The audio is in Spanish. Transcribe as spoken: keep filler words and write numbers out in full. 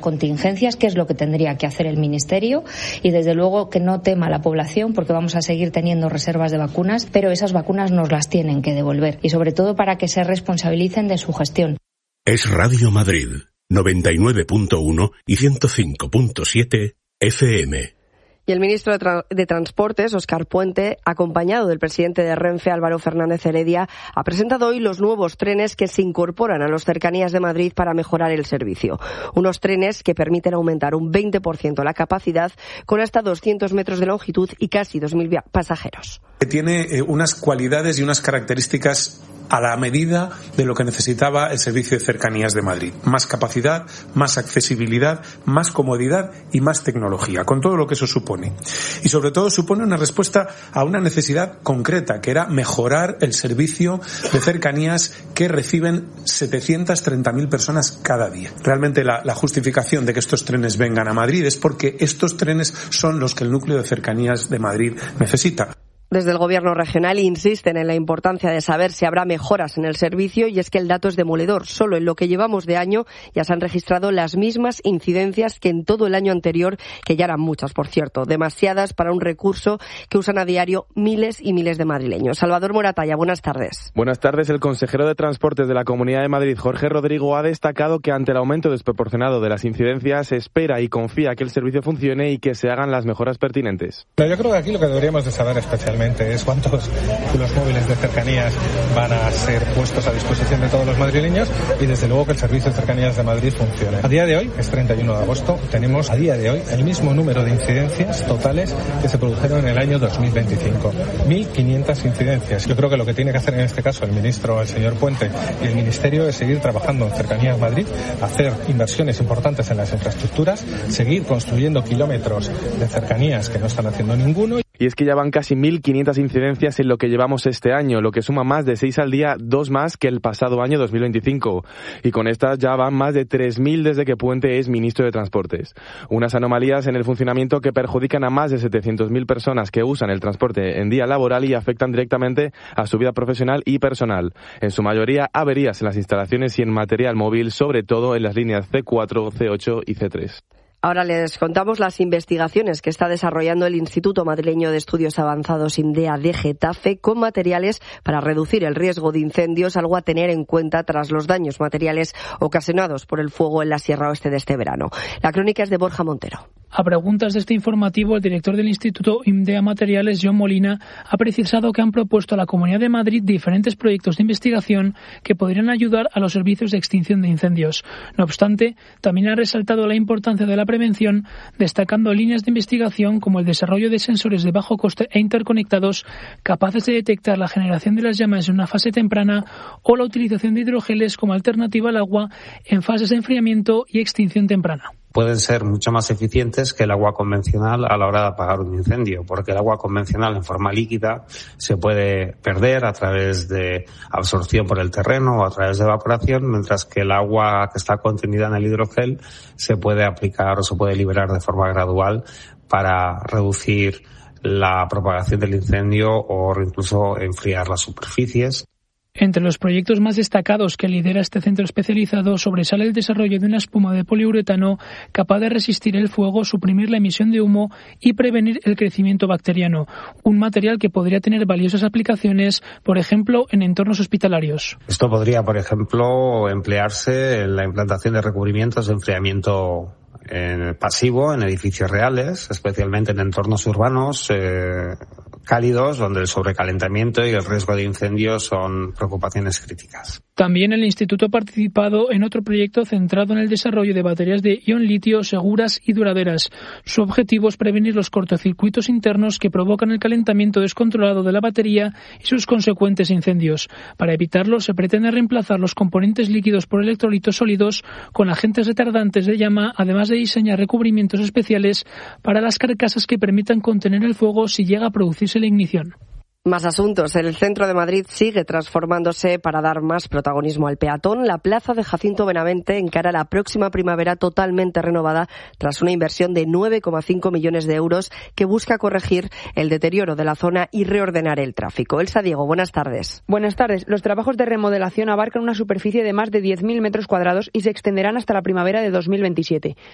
contingencias, que es lo que tendría que hacer el Ministerio, y desde luego que no tema la población, porque vamos a seguir teniendo reservas de vacunas, pero esas vacunas nos las tienen que devolver, y sobre todo para que se responsabilicen de su gestión. Es Radio Madrid, noventa y nueve punto uno y ciento cinco punto siete F M. Y el ministro de, Tra- de Transportes, Óscar Puente, acompañado del presidente de Renfe, Álvaro Fernández Heredia, ha presentado hoy los nuevos trenes que se incorporan a las cercanías de Madrid para mejorar el servicio. Unos trenes que permiten aumentar un veinte por ciento la capacidad, con hasta doscientos metros de longitud y casi dos mil pasajeros. Tiene eh, unas cualidades y unas características a la medida de lo que necesitaba el servicio de cercanías de Madrid. Más capacidad, más accesibilidad, más comodidad y más tecnología, con todo lo que eso supone. Y sobre todo supone una respuesta a una necesidad concreta, que era mejorar el servicio de cercanías que reciben setecientas treinta mil personas cada día. Realmente la, la justificación de que estos trenes vengan a Madrid es porque estos trenes son los que el núcleo de cercanías de Madrid necesita. Desde el Gobierno regional insisten en la importancia de saber si habrá mejoras en el servicio, y es que el dato es demoledor. Solo en lo que llevamos de año ya se han registrado las mismas incidencias que en todo el año anterior, que ya eran muchas, por cierto, demasiadas para un recurso que usan a diario miles y miles de madrileños. Salvador Moratalla, buenas tardes. Buenas tardes. El consejero de Transportes de la Comunidad de Madrid, Jorge Rodrigo, ha destacado que ante el aumento desproporcionado de las incidencias se espera y confía que el servicio funcione y que se hagan las mejoras pertinentes. Pero yo creo que aquí lo que deberíamos de saber especialmente es cuántos los móviles de cercanías van a ser puestos a disposición de todos los madrileños, y desde luego que el servicio de cercanías de Madrid funcione. A día de hoy, es treinta y uno de agosto, tenemos a día de hoy el mismo número de incidencias totales que se produjeron en el año dos mil veinticinco. mil quinientas incidencias. Yo creo que lo que tiene que hacer en este caso el ministro, el señor Puente, y el Ministerio es seguir trabajando en Cercanías Madrid, hacer inversiones importantes en las infraestructuras, seguir construyendo kilómetros de cercanías que no están haciendo ninguno. Y es que ya van casi mil quinientas incidencias en lo que llevamos este año, lo que suma más de seis al día, dos más que el pasado año dos mil veinticinco. Y con estas ya van más de tres mil desde que Puente es ministro de Transportes. Unas anomalías en el funcionamiento que perjudican a más de setecientas mil personas que usan el transporte en día laboral y afectan directamente a su vida profesional y personal. En su mayoría, averías en las instalaciones y en material móvil, sobre todo en las líneas C cuatro, C ocho y C tres. Ahora les contamos las investigaciones que está desarrollando el Instituto Madrileño de Estudios Avanzados IMDEA de Getafe con materiales para reducir el riesgo de incendios, algo a tener en cuenta tras los daños materiales ocasionados por el fuego en la Sierra Oeste de este verano. La crónica es de Borja Montero. A preguntas de este informativo, el director del Instituto IMDEA Materiales, John Molina, ha precisado que han propuesto a la Comunidad de Madrid diferentes proyectos de investigación que podrían ayudar a los servicios de extinción de incendios. No obstante, también ha resaltado la importancia de la prevención, destacando líneas de investigación como el desarrollo de sensores de bajo coste e interconectados capaces de detectar la generación de las llamas en una fase temprana, o la utilización de hidrogeles como alternativa al agua en fases de enfriamiento y extinción temprana. Pueden ser mucho más eficientes que el agua convencional a la hora de apagar un incendio, porque el agua convencional en forma líquida se puede perder a través de absorción por el terreno o a través de evaporación, mientras que el agua que está contenida en el hidrogel se puede aplicar o se puede liberar de forma gradual para reducir la propagación del incendio o incluso enfriar las superficies. Entre los proyectos más destacados que lidera este centro especializado sobresale el desarrollo de una espuma de poliuretano capaz de resistir el fuego, suprimir la emisión de humo y prevenir el crecimiento bacteriano, un material que podría tener valiosas aplicaciones, por ejemplo, en entornos hospitalarios. Esto podría, por ejemplo, emplearse en la implantación de recubrimientos de enfriamiento en pasivo en edificios reales, especialmente en entornos urbanos eh, cálidos, donde el sobrecalentamiento y el riesgo de incendios son preocupaciones críticas. También el Instituto ha participado en otro proyecto centrado en el desarrollo de baterías de ion litio seguras y duraderas. Su objetivo es prevenir los cortocircuitos internos que provocan el calentamiento descontrolado de la batería y sus consecuentes incendios. Para evitarlo, se pretende reemplazar los componentes líquidos por electrolitos sólidos con agentes retardantes de llama, además de diseñar recubrimientos especiales para las carcasas que permitan contener el fuego si llega a producirse la ignición. Más asuntos. El centro de Madrid sigue transformándose para dar más protagonismo al peatón. La plaza de Jacinto Benavente encara la próxima primavera totalmente renovada tras una inversión de nueve coma cinco millones de euros que busca corregir el deterioro de la zona y reordenar el tráfico. Elsa Diego, buenas tardes. Buenas tardes. Los trabajos de remodelación abarcan una superficie de más de diez mil metros cuadrados y se extenderán hasta la primavera de dos mil veintisiete.